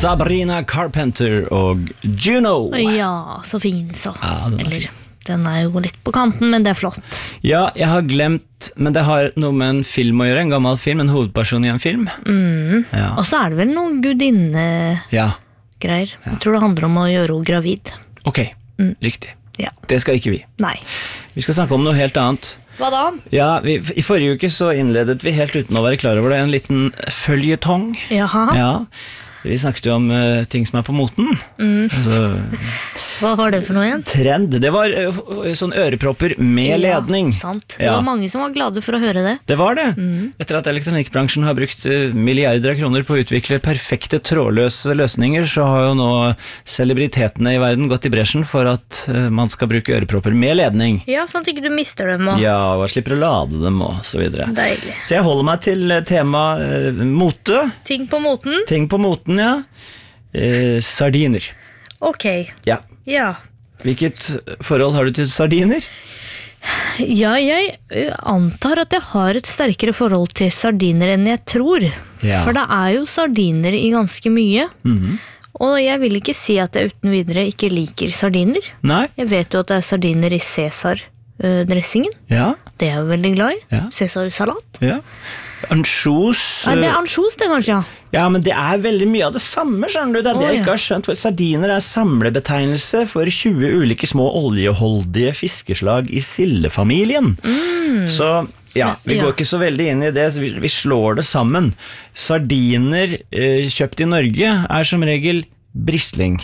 Sabrina Carpenter og Juno. Ja, så fin så. Ja, den var Eller, fin. den jo litt på kanten, men det flott. Ja, jeg har glemt, men det har noe med en film å gjøre, en gammel film, en hovedperson i en film. Ja. Og så det vel noen gudinne-greier. Ja, Jeg tror det handler om å gjøre henne gravid. ok, riktig. Ja. Det skal ikke vi. Nei. Vi skal snakke om noe helt annet. Hva da? Ja, I forrige uke så innledet vi helt uten å være klar over det en liten føljetong. Jaha, Ja, vi snakket jo om ting som på moten. Altså, hva var det for noe igjen? trend, det var sånn ørepropper med ledning. Ja, sant. Det Ja. var mange som var glade for å høre det. Det var det. Etter at elektronikkbransjen har brukt milliarder av kroner på å utvikle perfekte trådløse løsninger, så har jo nå celebritetene i verden gått i bresjen for at man skal bruke ørepropper med ledning. Ja, sånn at ikke du mister dem. Og... Ja, og slipper å lade dem og så videre. Deilig. Så jeg holder meg til tema mote. Ting på moten? Ting på moten, ja. Sardiner. Ok, Ja. ja. Hvilket forhold har du til sardiner? Ja, jeg antar at jeg har et sterkere forhold til sardiner enn jeg tror. Ja. For det jo sardiner i ganske mye. Og jeg vil ikke si at jeg uten videre ikke liker sardiner. Nei? Jeg vet jo at det sardiner i Cæsar-dressingen. Ja. Det jeg jo veldig glad i. Ja. Cæsar-salat. Ja. Ansjos. Nei, det ansjos det kanskje, ja. Ja, men det veldig mye av det samme, skjønner du. Det det jeg ja. ikke har skjønt. For sardiner samlebetegnelse for 20 ulike små oljeholdige fiskeslag i sildefamilien. Så ja, vi går ikke så veldig inn i det, så vi slår det sammen. Sardiner kjøpt i Norge som regel brisling.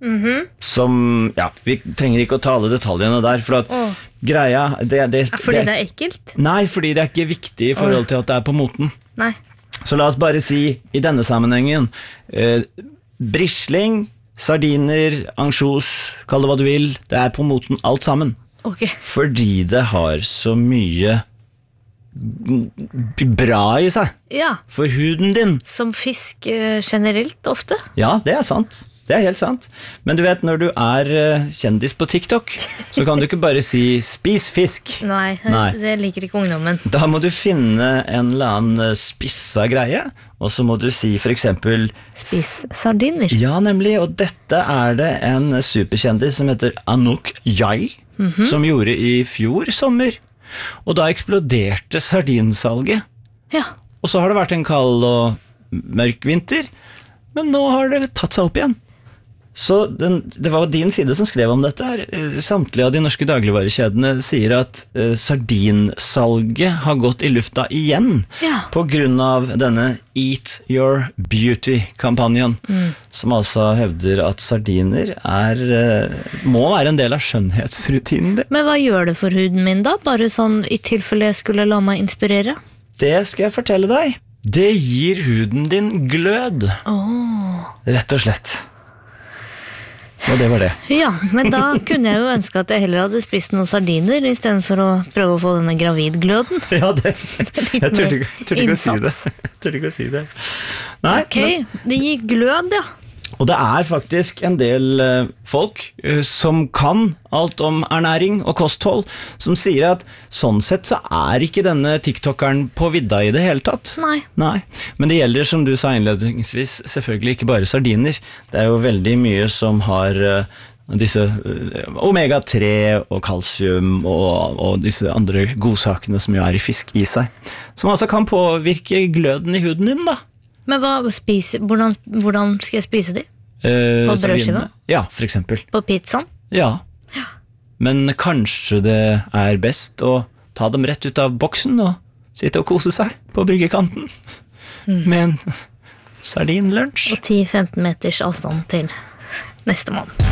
Som, ja, vi trenger ikke å ta alle detaljene der, for at greia Fordi det ekkelt? Nei, fordi det ikke viktig i forhold til at det på moten. Nei. Så la oss bare si i denne sammenhengen brisling, sardiner, ansjos, kall det hva du vil, det på moten alt sammen. Ok. Fordi det har så mye bra i seg Ja, for huden din. som fisk generelt ofte. Ja, det sant. Det helt sant. Men du vet, når du kjendis på TikTok, så kan du ikke bare si 'spis fisk'. Nei, Nei. det liker ikke ungdommen. Da må du finne en eller annen spissa greie, og så må du si for eksempel Spis sardiner. Ja, nemlig, og dette det en superkjendis som heter Anouk Jai, som gjorde i fjor sommer. Og da eksploderte sardinsalget. Ja. Og så har det vært en kald og mørk vinter, men nå har det tatt seg opp igjen. Så det var din side som skrev om dette her. Samtlige av de norske dagligvarekjedene sier at sardinsalget har gått i lufta igjen Ja. på grunn av denne Eat Your Beauty-kampanjen, som altså hevder at sardiner må være en del av skjønnhetsrutinen din. Men hva gjør det for huden min da? Bare sånn i tilfelle jeg skulle la meg inspirere? Det skal jeg fortelle deg. Det gir huden din glød. Rett og slett. Og det var det. Ja, men da kunne jeg jo ønske at jeg heller hadde spist noen sardiner i stedet for å prøve å få denne gravidgløden. Ja, jeg turte ikke å si det. Jeg turte ikke å si det. Nei, Ok, det gir glød, ja. og det faktisk en del folk som kan alt om ernæring og kosthold, som sier at sånn sett så ikke denne TikTokeren på vidda i det hele tatt. Nei. Nei, men det gjelder, som du sa innledningsvis, selvfølgelig ikke bare sardiner. Det jo veldig mye som har disse omega-3 og kalsium og disse andre godsakene som jo i fisk i seg, som altså kan påvirke gløden i huden din da. Men hvordan skal jeg spise de? På brødskiva? Sardinene. Ja, for eksempel. På pizzaen? Ja. Men kanskje det best å ta dem rett ut av boksen og sitte og kose seg på bryggekanten med en sardinlunsj. Og 10-15 meters avstand til neste mann.